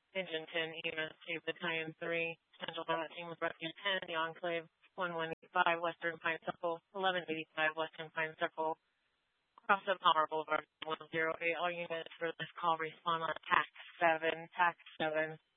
Engine 10, EMS Battalion 3, Central Combat Team with Rescue 10, the Enclave 1185, Western Pine Circle, 1185, Western Pine Circle, Cross the Palmer Boulevard, 108. All units for this call respond on TAC 7, TAC 7.